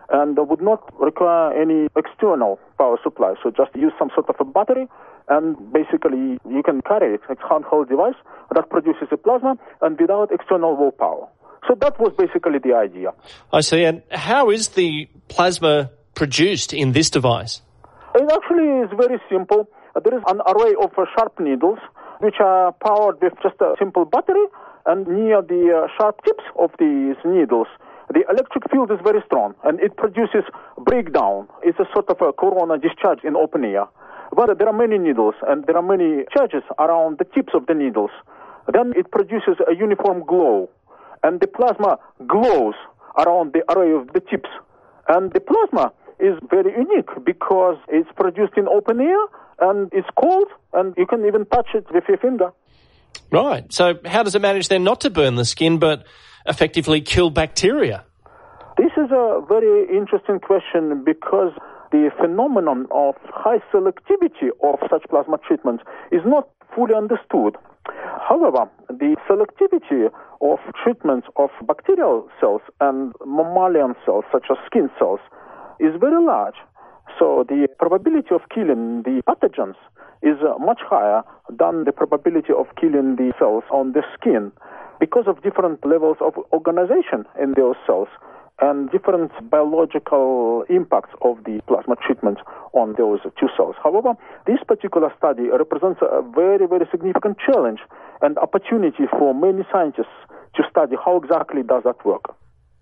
and would not require any external power supply. So just use some sort of a battery, and basically you can carry it. It's a handheld device that produces a plasma and without external wall power. So that was basically the idea. I see. And how is the plasma produced in this device? It actually is very simple. There is an array of sharp needles which are powered with just a simple battery, and near the sharp tips of these needles, the electric field is very strong, and it produces breakdown. It's a sort of a corona discharge in open air. But there are many needles, and there are many charges around the tips of the needles. Then it produces a uniform glow, and the plasma glows around the array of the tips. And the plasma is very unique because it's produced in open air, and it's cold, and you can even touch it with your finger. Right. So how does it manage then not to burn the skin, but effectively kill bacteria? This is a very interesting question because the phenomenon of high selectivity of such plasma treatments is not fully understood. However, the selectivity of treatments of bacterial cells and mammalian cells, such as skin cells, is very large. So the probability of killing the pathogens is much higher than the probability of killing the cells on the skin because of different levels of organization in those cells and different biological impacts of the plasma treatment on those two cells. However, this particular study represents a very, very significant challenge and opportunity for many scientists to study how exactly does that work.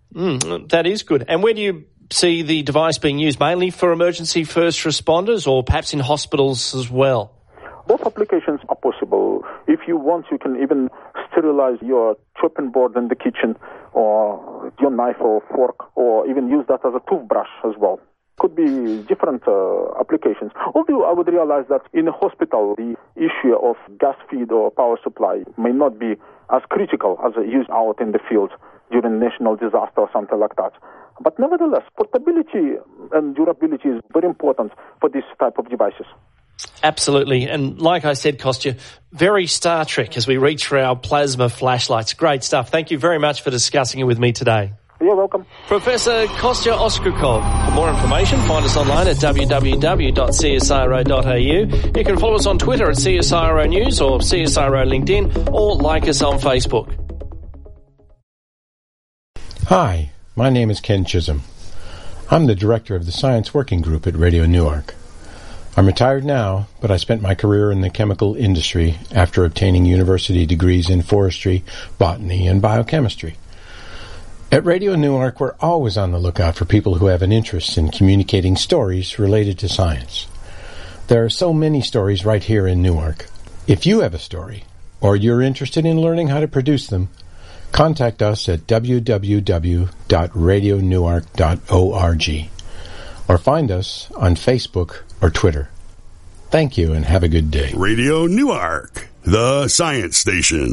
That is good. And where do you see the device being used? Mainly for emergency first responders or perhaps in hospitals as well? Both applications are possible. If you want, you can even sterilize your chopping board in the kitchen or your knife or fork, or even use that as a toothbrush as well. Could be different applications. Although I would realize that in a hospital, the issue of gas feed or power supply may not be as critical as used out in the field during national disaster or something like that. But nevertheless, portability and durability is very important for this type of devices. Absolutely. And like I said, Kostya, very Star Trek as we reach for our plasma flashlights. Great stuff. Thank you very much for discussing it with me today. You're welcome. Professor Kostya Oskurkov. For more information, find us online at www.csiro.au. You can follow us on Twitter at CSIRO News or CSIRO LinkedIn, or like us on Facebook. Hi, my name is Ken Chisholm. I'm the director of the Science Working Group at Radio Newark. I'm retired now, but I spent my career in the chemical industry after obtaining university degrees in forestry, botany, and biochemistry. At Radio Newark, we're always on the lookout for people who have an interest in communicating stories related to science. There are so many stories right here in Newark. If you have a story, or you're interested in learning how to produce them, contact us at www.radionewark.org or find us on Facebook or Twitter. Thank you and have a good day. Radio Newark, the science station.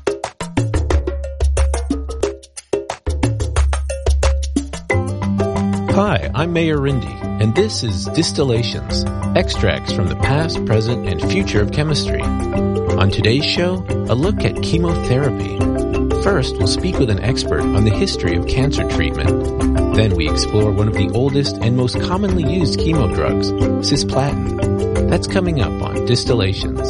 Hi, I'm Mayor Rindy, and this is Distillations, extracts from the past, present, and future of chemistry. On today's show, a look at chemotherapy. First, we'll speak with an expert on the history of cancer treatment. Then we explore one of the oldest and most commonly used chemo drugs, cisplatin. That's coming up on Distillations.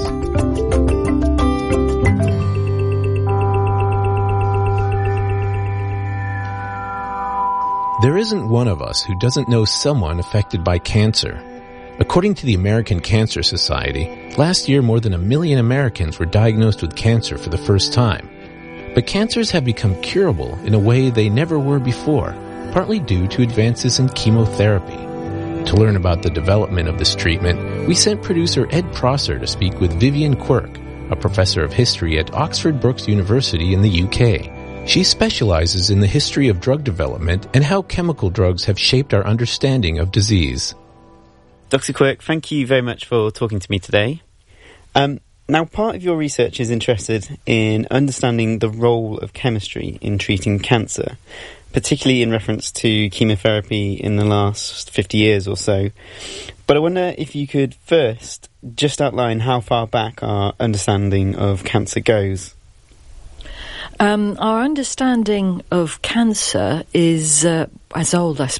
There isn't one of us who doesn't know someone affected by cancer. According to the American Cancer Society, last year more than 1 million Americans were diagnosed with cancer for the first time. But cancers have become curable in a way they never were before, partly due to advances in chemotherapy. To learn about the development of this treatment, we sent producer Ed Prosser to speak with Vivian Quirk, a professor of history at Oxford Brookes University in the UK. She specializes in the history of drug development and how chemical drugs have shaped our understanding of disease. Dr. Quirk, thank you very much for talking to me today. Now, part of your research is interested in understanding the role of chemistry in treating cancer, particularly in reference to chemotherapy in the last 50 years or so. But I wonder if you could first just outline how far back our understanding of cancer goes. Our understanding of cancer is as old, I